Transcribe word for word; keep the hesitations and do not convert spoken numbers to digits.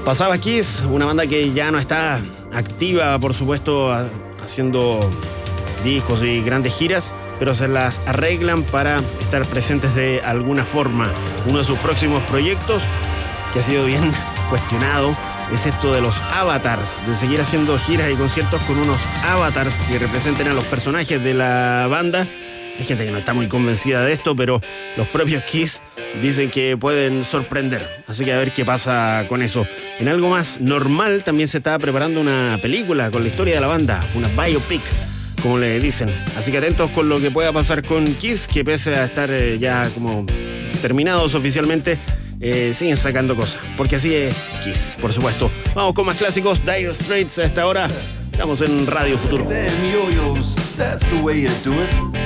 Pasaba Kiss, una banda que ya no está activa, por supuesto, haciendo discos y grandes giras, pero se las arreglan para estar presentes de alguna forma. Uno de sus próximos proyectos, que ha sido bien cuestionado, es esto de los avatars, de seguir haciendo giras y conciertos con unos avatars que representen a los personajes de la banda. Hay gente que no está muy convencida de esto, pero los propios Kiss dicen que pueden sorprender. Así que a ver qué pasa con eso. En algo más normal también se está preparando una película con la historia de la banda, una biopic, como le dicen. Así que atentos con lo que pueda pasar con Kiss, que pese a estar eh, ya como terminados oficialmente, eh, siguen sacando cosas. Porque así es Kiss, por supuesto. Vamos con más clásicos. Dire Straits a esta hora. Estamos en Radio Futuro. Them yo-yos, that's the way you do it.